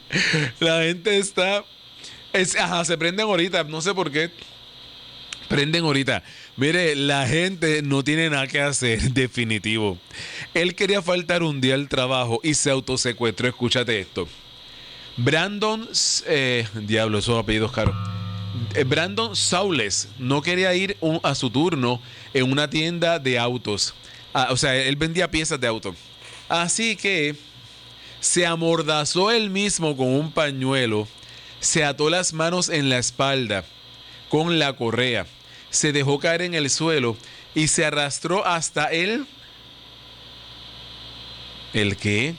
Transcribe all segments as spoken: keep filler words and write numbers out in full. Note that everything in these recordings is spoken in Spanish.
La gente está... Es, ajá, se prenden ahorita, no sé por qué. Prenden ahorita. Mire, la gente no tiene nada que hacer, definitivo. Él quería faltar un día al trabajo y se autosecuestró. Escúchate esto. Brandon, eh, diablo, esos apellidos caros. Eh, Brandon Saules no quería ir un- a su turno en una tienda de autos. Ah, o sea, él vendía piezas de auto. Así que se amordazó él mismo con un pañuelo, se ató las manos en la espalda con la correa, se dejó caer en el suelo y se arrastró hasta él. ¿El qué?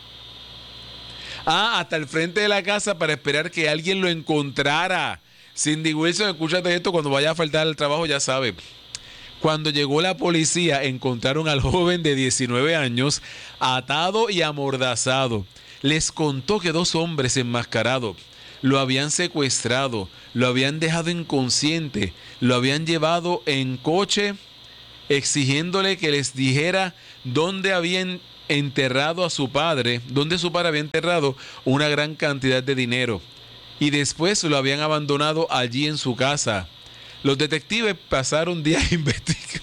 Ah, hasta el frente de la casa para esperar que alguien lo encontrara. Cindy Wilson, escúchate esto, cuando vaya a faltar al trabajo ya sabe. Cuando llegó la policía, encontraron al joven de diecinueve años atado y amordazado. Les contó que dos hombres enmascarados lo habían secuestrado, lo habían dejado inconsciente, lo habían llevado en coche, exigiéndole que les dijera dónde habían enterrado a su padre, dónde su padre había enterrado una gran cantidad de dinero. Y después lo habían abandonado allí en su casa. Los detectives pasaron días investigando.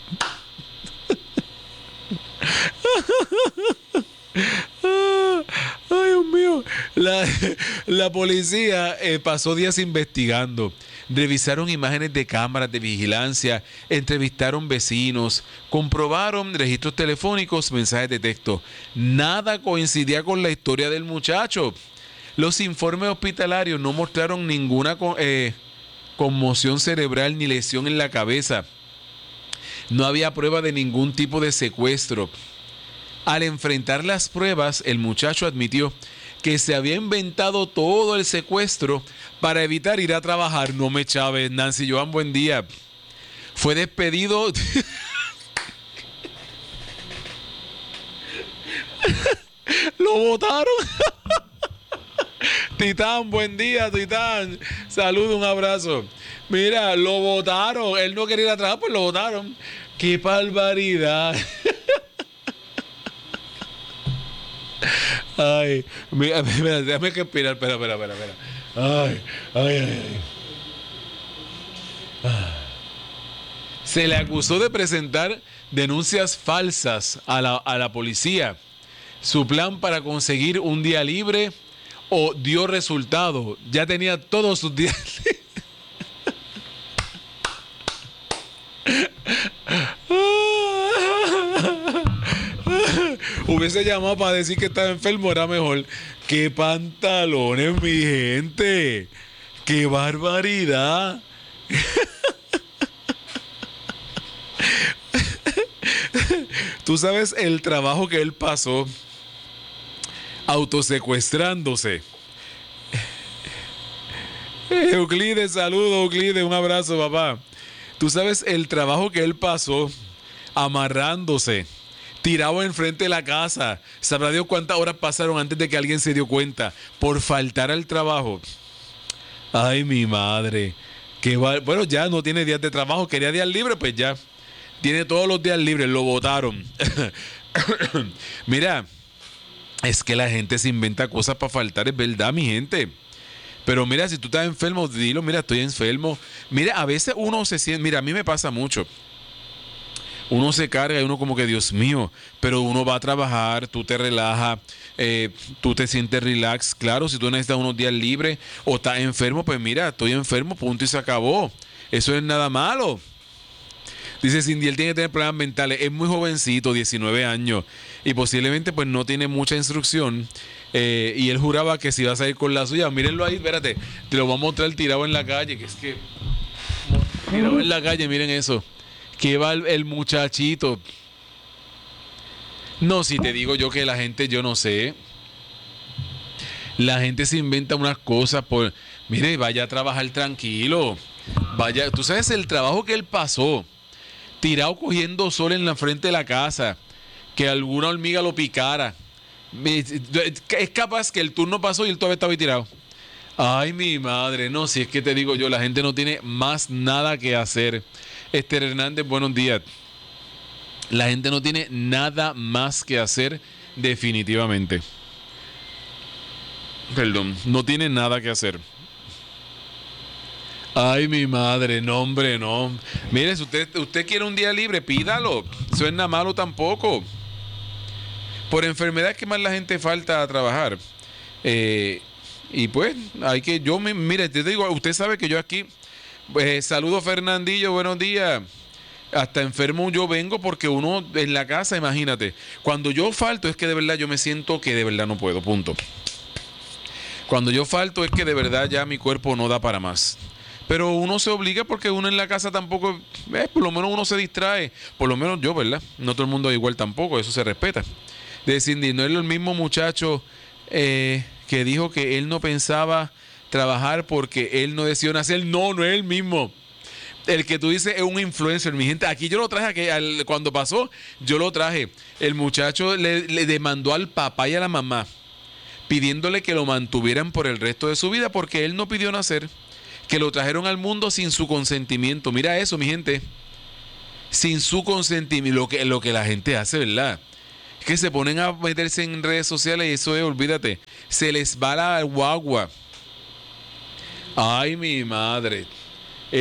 Ay, Dios mío. La, la policía eh, pasó días investigando. Revisaron imágenes de cámaras de vigilancia, entrevistaron vecinos, comprobaron registros telefónicos, mensajes de texto. Nada coincidía con la historia del muchacho. Los informes hospitalarios no mostraron ninguna co- eh, conmoción cerebral ni lesión en la cabeza. No había prueba de ningún tipo de secuestro. Al enfrentar las pruebas, el muchacho admitió que se había inventado todo el secuestro para evitar ir a trabajar. No me chaves, Nancy Joan, buen día. Fue despedido. Lo votaron. Titán, buen día, Titán. Saludos, un abrazo. Mira, lo votaron. Él no quería ir a trabajar, pues lo votaron. ¡Qué barbaridad! Ay, mira, mira, déjame que respirar. Espera, espera, espera, espera. Ay, ay, ay, ay. Ah. Se le acusó de presentar denuncias falsas a la, a la policía. Su plan para conseguir un día libre o dio resultado. Ya tenía todos sus días libres. Hubiese llamado para decir que estaba enfermo, era mejor. ¡Qué pantalones, mi gente! ¡Qué barbaridad! Tú sabes el trabajo que él pasó autosecuestrándose. Euclides, saludo, Euclides, un abrazo, papá. Tú sabes el trabajo que él pasó amarrándose, tirado enfrente de la casa. Sabrá Dios cuántas horas pasaron antes de que alguien se dio cuenta por faltar al trabajo. Ay, mi madre. Qué val- bueno, ya no tiene días de trabajo. Quería días libres, pues ya. Tiene todos los días libres. Lo votaron. Mira, es que la gente se inventa cosas para faltar, es verdad, mi gente. Pero mira, si tú estás enfermo, dilo, mira, estoy enfermo. Mira, a veces uno se siente, mira, a mí me pasa mucho. Uno se carga y uno como que, Dios mío, pero uno va a trabajar, tú te relajas, eh, tú te sientes relax. Claro, si tú necesitas unos días libres o estás enfermo, pues mira, estoy enfermo, punto y se acabó. Eso es nada malo. Dice Cindy, él tiene que tener problemas mentales. Es muy jovencito, diecinueve años, y posiblemente pues no tiene mucha instrucción. Eh, y él juraba que si iba a salir con la suya. Mírenlo ahí, espérate, te lo voy a mostrar tirado en la calle, que es que... Tirado en la calle, miren eso. Que va el, el muchachito. No, si te digo yo que la gente, yo no sé. La gente se inventa unas cosas por... Mire, vaya a trabajar tranquilo. Vaya, tú sabes el trabajo que él pasó. Tirado cogiendo sol en la frente de la casa. Que alguna hormiga lo picara. Es capaz que el turno pasó y él todavía estaba ahí tirado. Ay, mi madre, no, si es que te digo yo, la gente no tiene más nada que hacer. Esther Hernández, buenos días. La gente no tiene nada más que hacer definitivamente. Perdón, no tiene nada que hacer. Ay, mi madre, no, hombre, no. Mire, si usted, usted quiere un día libre, pídalo. Eso es nada malo tampoco. Por enfermedad que más la gente falta a trabajar. Eh, y pues, hay que, yo, me, mire, te digo, usted sabe que yo aquí, pues, saludo Fernandillo, buenos días. Hasta enfermo yo vengo porque uno en la casa, imagínate, cuando yo falto es que de verdad yo me siento que de verdad no puedo, punto. Cuando yo falto es que de verdad ya mi cuerpo no da para más. Pero uno se obliga porque uno en la casa tampoco, eh, por lo menos uno se distrae. Por lo menos yo, ¿verdad? No todo el mundo es igual tampoco, eso se respeta. De Cindy, no es el mismo muchacho eh, que dijo que él no pensaba trabajar porque él no decidió nacer. No, no es el mismo. El que tú dices es un influencer, mi gente. Aquí yo lo traje, aquí, al, cuando pasó, yo lo traje. El muchacho le, le demandó al papá y a la mamá pidiéndole que lo mantuvieran por el resto de su vida porque él no pidió nacer. Que lo trajeron al mundo sin su consentimiento. Mira eso, mi gente. Sin su consentimiento. Lo que, lo que la gente hace, ¿verdad? Es que se ponen a meterse en redes sociales y eso es, olvídate, se les va la guagua. Ay, mi madre.